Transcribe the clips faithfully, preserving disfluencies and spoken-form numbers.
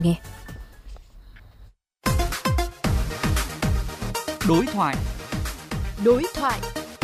Nghe. Đối thoại. Đối thoại.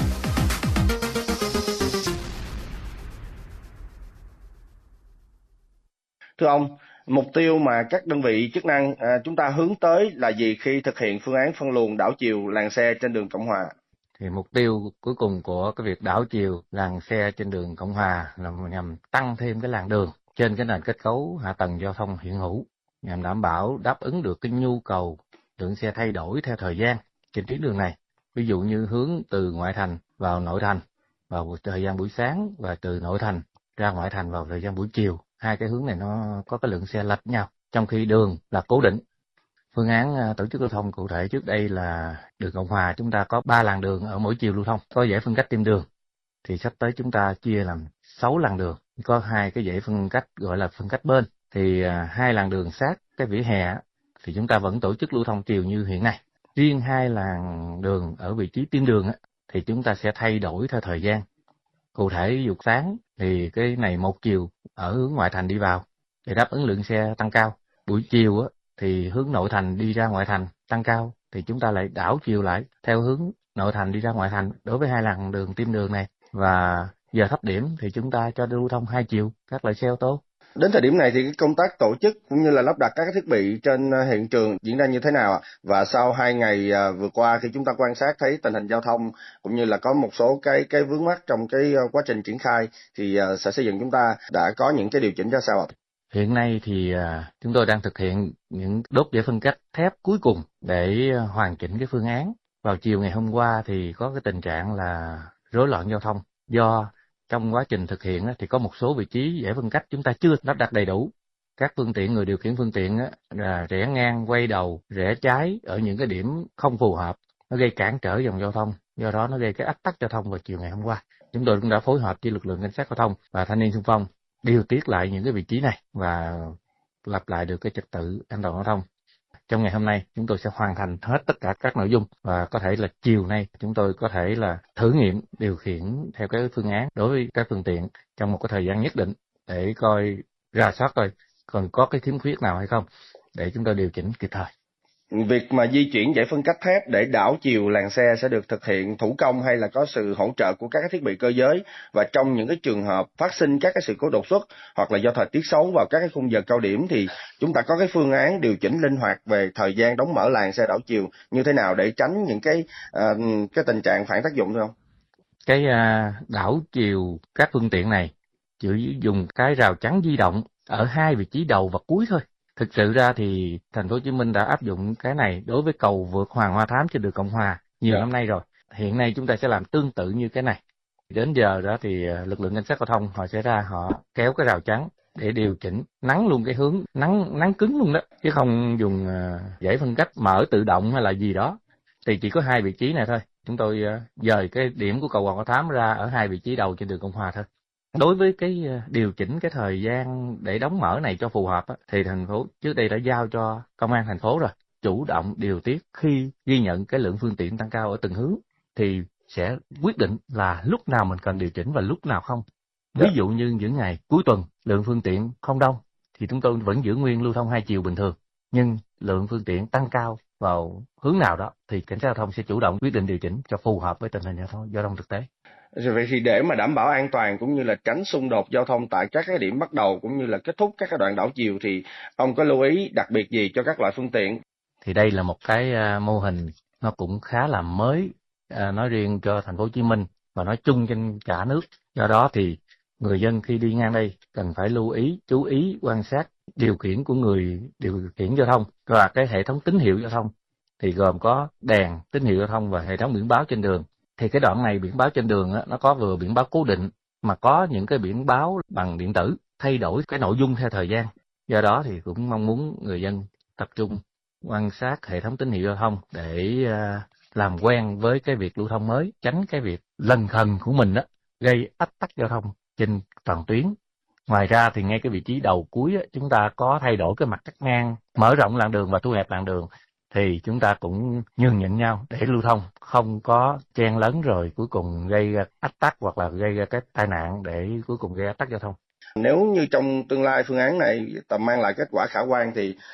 Thưa ông, mục tiêu mà các đơn vị chức năng à, chúng ta hướng tới là gì khi thực hiện phương án phân luồng đảo chiều làn xe trên đường Cộng Hòa? Thì mục tiêu cuối cùng của cái việc đảo chiều làn xe trên đường Cộng Hòa là nhằm tăng thêm cái làn đường trên cái nền kết cấu hạ tầng giao thông hiện hữu, nhằm đảm bảo đáp ứng được cái nhu cầu lượng xe thay đổi theo thời gian trên tuyến đường này. Ví dụ như hướng từ ngoại thành vào nội thành vào thời gian buổi sáng và từ nội thành ra ngoại thành vào thời gian buổi chiều. Hai cái hướng này nó có cái lượng xe lệch nhau, trong khi đường là cố định. Phương án tổ chức giao thông cụ thể trước đây là đường Cộng Hòa chúng ta có ba làn đường ở mỗi chiều lưu thông, có dãy phân cách tiêm đường. Thì sắp tới chúng ta chia làm sáu làn đường, có hai cái dãy phân cách gọi là phân cách bên. Thì hai làn đường sát cái vỉa hè thì chúng ta vẫn tổ chức lưu thông chiều như hiện nay. Riêng hai làn đường ở vị trí tiêm đường thì chúng ta sẽ thay đổi theo thời gian. Cụ thể ví dụ sáng thì cái này một chiều ở hướng ngoại thành đi vào để đáp ứng lượng xe tăng cao. Buổi chiều á thì hướng nội thành đi ra ngoại thành tăng cao thì chúng ta lại đảo chiều lại theo hướng nội thành đi ra ngoại thành đối với hai làn đường tiêm đường này. Và giờ thấp điểm thì chúng ta cho lưu thông hai chiều các loại xe ô tô. Đến thời điểm này thì cái công tác tổ chức cũng như là lắp đặt các thiết bị trên hiện trường diễn ra như thế nào ạ? Và sau hai ngày vừa qua khi chúng ta quan sát thấy tình hình giao thông cũng như là có một số cái cái vướng mắc trong cái quá trình triển khai thì Sở Xây dựng chúng ta đã có những cái điều chỉnh ra sao ạ? Hiện nay thì chúng tôi đang thực hiện những đốt dãy phân cách thép cuối cùng để hoàn chỉnh cái phương án. Vào chiều ngày hôm qua thì có cái tình trạng là rối loạn giao thông do trong quá trình thực hiện thì có một số vị trí dãy phân cách chúng ta chưa lắp đặt đầy đủ. Các phương tiện, người điều khiển phương tiện là rẽ ngang, quay đầu, rẽ trái ở những cái điểm không phù hợp, nó gây cản trở dòng giao thông, do đó nó gây cái ách tắc giao thông vào chiều ngày hôm qua. Chúng tôi cũng đã phối hợp với lực lượng cảnh sát giao thông và thanh niên xung phong điều tiết lại những cái vị trí này và lập lại được cái trật tự an toàn giao thông. Trong ngày hôm nay chúng tôi sẽ hoàn thành hết tất cả các nội dung và có thể là chiều nay chúng tôi có thể là thử nghiệm điều khiển theo cái phương án đối với các phương tiện trong một cái thời gian nhất định để coi rà soát coi còn có cái khiếm khuyết nào hay không để chúng tôi điều chỉnh kịp thời. Việc mà di chuyển dãy phân cách thép để đảo chiều làn xe sẽ được thực hiện thủ công hay là có sự hỗ trợ của các thiết bị cơ giới, và trong những cái trường hợp phát sinh các cái sự cố đột xuất hoặc là do thời tiết xấu vào các cái khung giờ cao điểm thì chúng ta có cái phương án điều chỉnh linh hoạt về thời gian đóng mở làn xe đảo chiều như thế nào để tránh những cái uh, cái tình trạng phản tác dụng thôi không? Cái uh, đảo chiều các phương tiện này chỉ dùng cái rào chắn di động ở hai vị trí đầu và cuối thôi. Thực sự ra thì thành phố Hồ Chí Minh đã áp dụng cái này đối với cầu vượt Hoàng Hoa Thám trên đường Cộng Hòa nhiều yeah. năm nay rồi. Hiện nay chúng ta sẽ làm tương tự như cái này. Đến giờ đó thì lực lượng cảnh sát giao thông họ sẽ ra họ kéo cái rào chắn để điều chỉnh nắn luôn cái hướng nắn nắn cứng luôn đó, chứ không dùng dãy phân cách mở tự động hay là gì đó. Thì chỉ có hai vị trí này thôi. Chúng tôi dời cái điểm của cầu Hoàng Hoa Thám ra ở hai vị trí đầu trên đường Cộng Hòa thôi. Đối với cái điều chỉnh cái thời gian để đóng mở này cho phù hợp thì thành phố trước đây đã giao cho công an thành phố rồi, chủ động điều tiết khi ghi nhận cái lượng phương tiện tăng cao ở từng hướng thì sẽ quyết định là lúc nào mình cần điều chỉnh và lúc nào không. Ví dụ như những ngày cuối tuần lượng phương tiện không đông thì chúng tôi vẫn giữ nguyên lưu thông hai chiều bình thường, nhưng lượng phương tiện tăng cao vào hướng nào đó thì cảnh sát giao thông sẽ chủ động quyết định điều chỉnh cho phù hợp với tình hình giao thông giao thông thực tế. Rồi vậy thì để mà đảm bảo an toàn cũng như là tránh xung đột giao thông tại các cái điểm bắt đầu cũng như là kết thúc các cái đoạn đảo chiều thì ông có lưu ý đặc biệt gì cho các loại phương tiện? Thì đây là một cái mô hình nó cũng khá là mới, nói riêng cho thành phố Hồ Chí Minh và nói chung trên cả nước. Do đó thì người dân khi đi ngang đây cần phải lưu ý, chú ý quan sát điều khiển của người điều khiển giao thông và cái hệ thống tín hiệu giao thông thì gồm có đèn tín hiệu giao thông và hệ thống biển báo trên đường. Thì cái đoạn này biển báo trên đường á, nó có vừa biển báo cố định mà có những cái biển báo bằng điện tử thay đổi cái nội dung theo thời gian. Do đó thì cũng mong muốn người dân tập trung quan sát hệ thống tín hiệu giao thông để uh, làm quen với cái việc lưu thông mới, tránh cái việc lần khần của mình đó gây ách tắc giao thông trên toàn tuyến. Ngoài ra thì ngay cái vị trí đầu cuối á, chúng ta có thay đổi cái mặt cắt ngang, mở rộng làn đường và thu hẹp làn đường. Thì chúng ta cũng nhường nhịn nhau để lưu thông, không có chen lấn rồi cuối cùng gây ra ách tắc hoặc là gây ra cái tai nạn để cuối cùng gây ách tắc giao thông. Nếu như trong tương lai phương án này tầm mang lại kết quả khả quan thì